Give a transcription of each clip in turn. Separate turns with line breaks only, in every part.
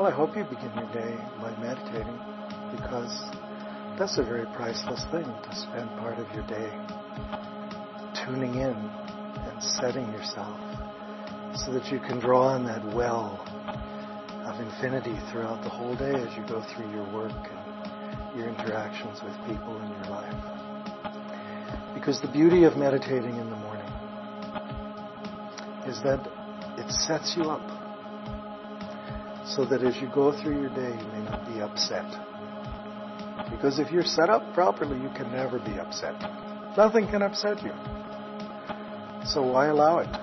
Well, I hope you begin your day by meditating, because that's a very priceless thing, to spend part of your day tuning in and setting yourself so that you can draw on that well of infinity throughout the whole day as you go through your work and your interactions with people in your life. Because the beauty of meditating in the morning is that it sets you up so that as you go through your day, you may not be upset. Because if you're set up properly, you can never be upset. Nothing can upset you. So why allow it?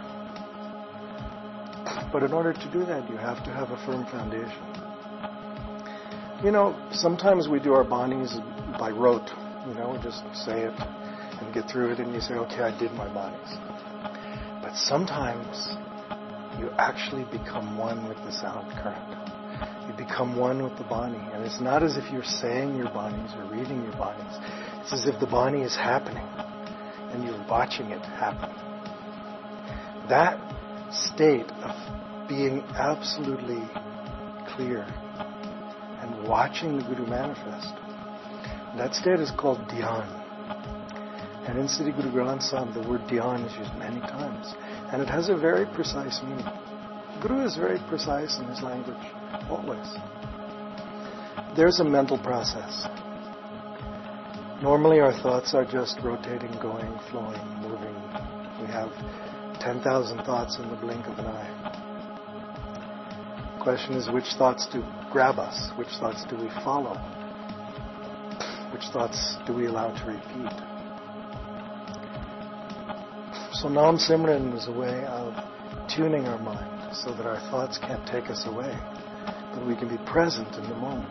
But in order to do that, you have to have a firm foundation. You know, sometimes we do our banis by rote. You know, we just say it and get through it, and you say, okay, I did my banis. But sometimes you actually become one with the sound current. You become one with the Bani. And it's not as if you're saying your Banis or reading your Banis. It's as if the Bani is happening and you're watching it happen. That state of being absolutely clear and watching the Guru manifest, that state is called Dhyan. And in Siddhi Guru Granth Sahib, the word Dhyan is used many times. And it has a very precise meaning. Guru is very precise in his language, always. There's a mental process. Normally our thoughts are just rotating, going, flowing, moving. We have 10,000 thoughts in the blink of an eye. The question is, which thoughts do grab us? Which thoughts do we follow? Which thoughts do we allow to repeat? So Nam Simran is a way of tuning our mind so that our thoughts can't take us away, but we can be present in the moment.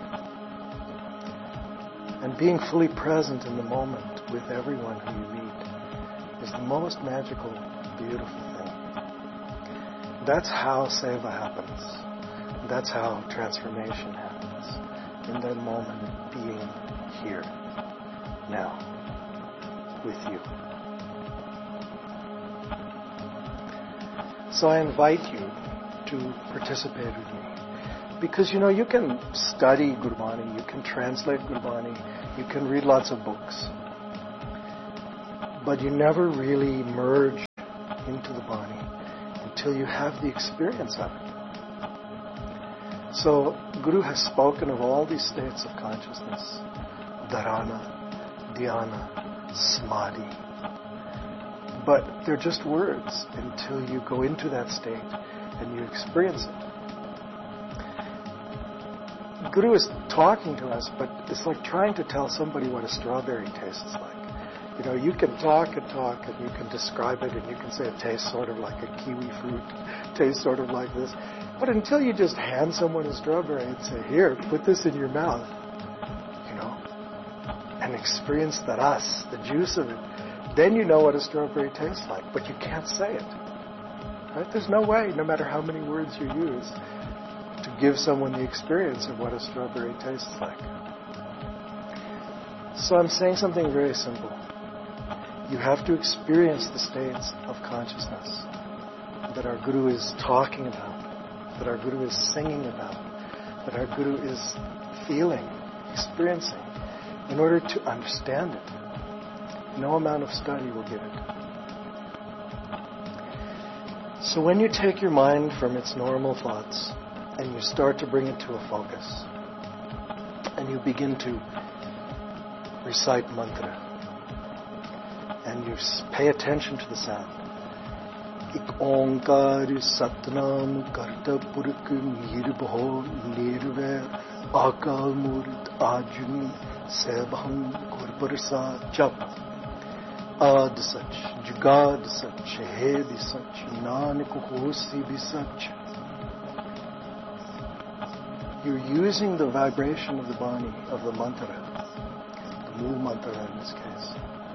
And being fully present in the moment with everyone who you meet is the most magical, beautiful thing. That's how seva happens. That's how transformation happens. In that moment, being here, now, with you. So I invite you to participate with me. Because, you know, you can study Gurbani, you can translate Gurbani, you can read lots of books. But you never really merge into the Bani until you have the experience of it. So, Guru has spoken of all these states of consciousness. Dharana, Dhyana, Samadhi. But they're just words until you go into that state and you experience it. Guru is talking to us, but it's like trying to tell somebody what a strawberry tastes like. You know, you can talk and you can describe it and you can say it tastes sort of like a kiwi fruit, tastes sort of like this. But until you just hand someone a strawberry and say, here, put this in your mouth, you know, and experience the ras, the juice of it, then you know what a strawberry tastes like, but you can't say it. Right? There's no way, no matter how many words you use, to give someone the experience of what a strawberry tastes like. So I'm saying something very simple. You have to experience the states of consciousness that our Guru is talking about, that our Guru is singing about, that our Guru is feeling, experiencing, in order to understand it. No amount of study will give it. So when you take your mind from its normal thoughts and you start to bring it to a focus and you begin to recite mantra and you pay attention to the sound. Ik onkar satnam karta purak nirbho nirvair akal murt ajuni sebham kurparsa jap. Ad Sach, Jugad Sach, Hai Bhi Sach, Nanak Hosi Bhi Sach. You're using the vibration of the Bani, of the mantra, the Mool mantra in this case,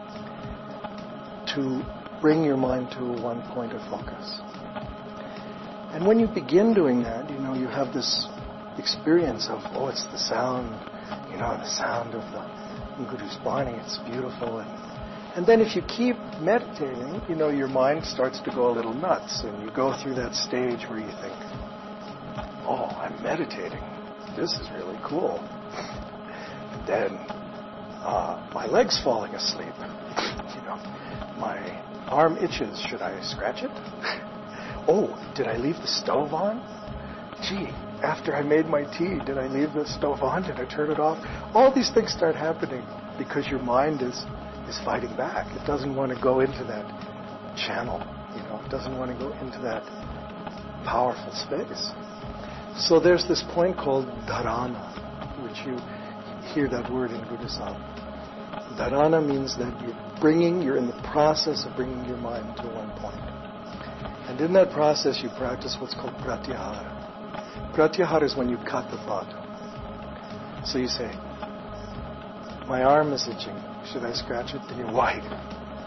to bring your mind to one point of focus. And when you begin doing that, you know, you have this experience of, oh, it's the sound, you know, the sound of the Guru's Bani, it's beautiful. And then if you keep meditating, you know, your mind starts to go a little nuts and you go through that stage where you think, oh, I'm meditating. meditating. This is really cool. Then my leg's falling asleep. My arm itches. Should I scratch it? Oh, did I leave the stove on? Gee, after I made my tea, did I leave the stove on? Did I turn it off? All these things start happening because your mind is fighting back. It doesn't want to go into that channel. It doesn't want to go into that powerful space. So there's this point called dharana, which you hear that word in Buddhism. Dharana means that you're in the process of bringing your mind to one point. And in that process, you practice what's called pratyahara. Pratyahara is when you cut the thought. So you say, my arm is itching. Should I scratch it? Then you wahiguru.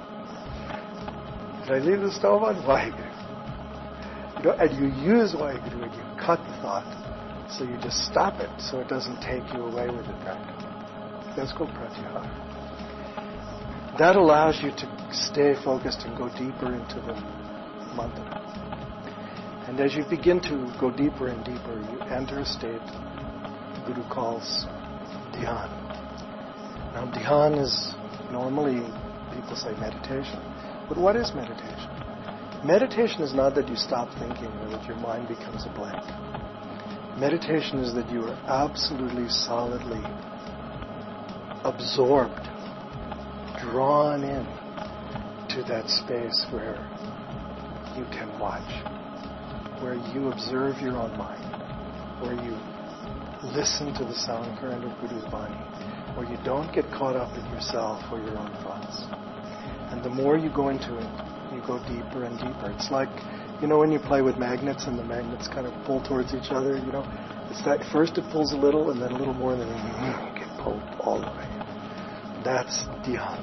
Did I leave the stove on? Wahiguru. And you use wahiguru and you cut the thought. So you just stop it so it doesn't take you away with it practically. That's called pratyahara. That allows you to stay focused and go deeper into the mantra. And as you begin to go deeper and deeper, you enter a state the Guru calls dhyan. Now dhyan is normally, people say meditation. But what is meditation? Meditation is not that you stop thinking or that your mind becomes a blank. Meditation is that you are absolutely, solidly absorbed, drawn in to that space where you can watch, where you observe your own mind, where you listen to the sound current of Guru's Bani, where you don't get caught up in yourself or your own thoughts. And the more you go into it, you go deeper and deeper. It's like, when you play with magnets and the magnets kind of pull towards each other, it's that first it pulls a little and then a little more and then you get pulled all the way. That's dhyan.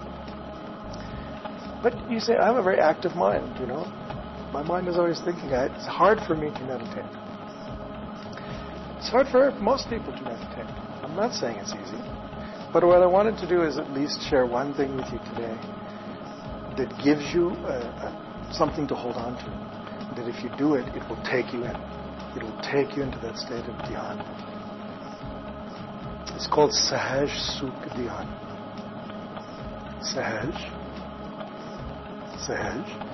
But you say, I have a very active mind, My mind is always thinking. It's hard for me to meditate. It's hard for most people to meditate. I'm not saying it's easy. But what I wanted to do is at least share one thing with you today that gives you something to hold on to. That if you do it, it will take you in. It will take you into that state of dhyan. It's called Sahaj Sukh Dhyan. Sahaj.